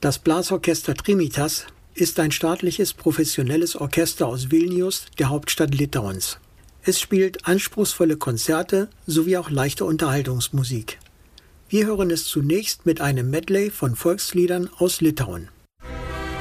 Das Blasorchester Trimitas ist ein staatliches professionelles Orchester aus Vilnius, der Hauptstadt Litauens. Es spielt anspruchsvolle Konzerte sowie auch leichte Unterhaltungsmusik. Wir hören es zunächst mit einem Medley von Volksliedern aus Litauen.